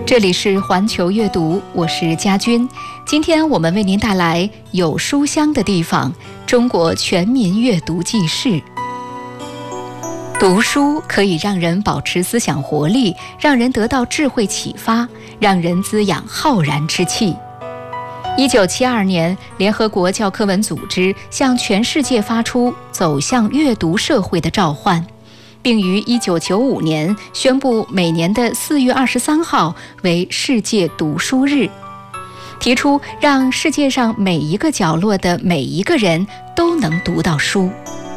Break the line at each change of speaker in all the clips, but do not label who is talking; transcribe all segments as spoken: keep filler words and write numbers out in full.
这里是环球阅读，我是佳君。今天我们为您带来有书香的地方——中国全民阅读记事。读书可以让人保持思想活力，让人得到智慧启发，让人滋养浩然之气。一九七二年，联合国教科文组织向全世界发出走向阅读社会的召唤，并于一九九五年宣布每年的四月二十三号为世界读书日，提出让世界上每一个角落的每一个人都能读到书。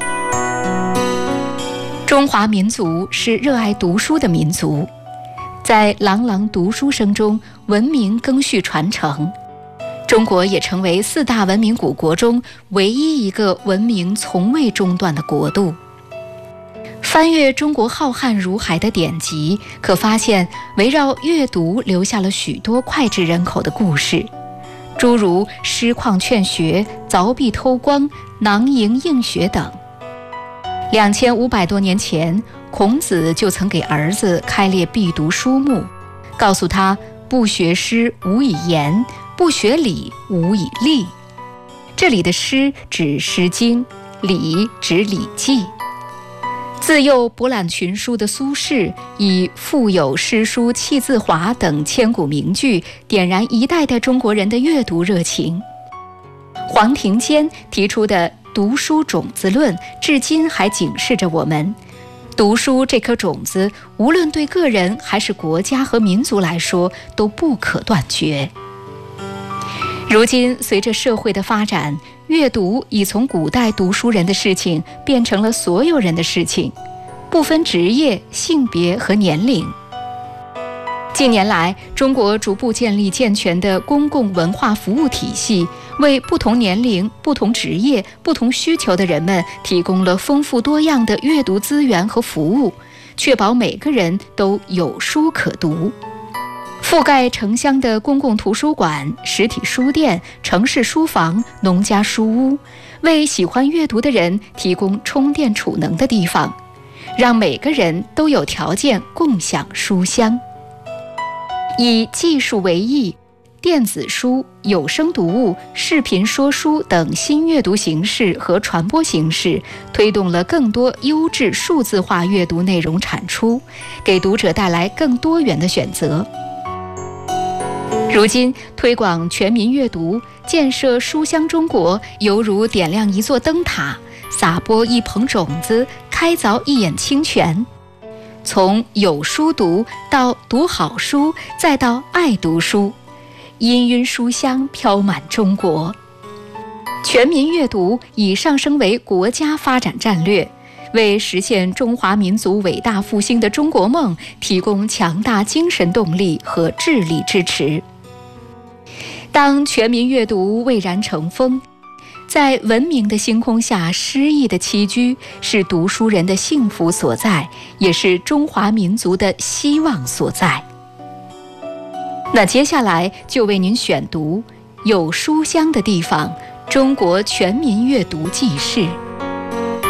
中华民族是热爱读书的民族，在朗朗读书声中，文明更续传承。中国也成为四大文明古国中唯一一个文明从未中断的国度。翻阅中国浩瀚如海的典籍，可发现围绕阅读留下了许多脍炙人口的故事，诸如师旷劝学、凿壁偷光、囊萤映雪等。两千五百多年前，孔子就曾给儿子开列必读书目，告诉他不学诗无以言，不学礼无以立。这里的诗指《诗经》，礼指《礼记》。自幼博览群书的苏轼，以腹有诗书气自华等千古名句，点燃一代代中国人的阅读热情。黄庭坚提出的读书种子论，至今还警示着我们：读书这颗种子，无论对个人还是国家和民族来说，都不可断绝。如今，随着社会的发展，阅读已从古代读书人的事情变成了所有人的事情，不分职业、性别和年龄。近年来，中国逐步建立健全的公共文化服务体系，为不同年龄、不同职业、不同需求的人们提供了丰富多样的阅读资源和服务，确保每个人都有书可读。覆盖城乡的公共图书馆、实体书店、城市书房、农家书屋，为喜欢阅读的人提供充电储能的地方，让每个人都有条件共享书香。以技术为益，电子书、有声读物、视频说书等新阅读形式和传播形式，推动了更多优质数字化阅读内容产出，给读者带来更多元的选择。如今，推广全民阅读、建设书香中国，犹如点亮一座灯塔，撒播一捧种子，开凿一眼清泉。从有书读到读好书，再到爱读书，氤氲书香飘满中国。全民阅读已上升为国家发展战略，为实现中华民族伟大复兴的中国梦提供强大精神动力和智力支持。当全民阅读蔚然成风，在文明的星空下诗意的栖居，是读书人的幸福所在，也是中华民族的希望所在。那接下来就为您选读有书香的地方——中国全民阅读记事。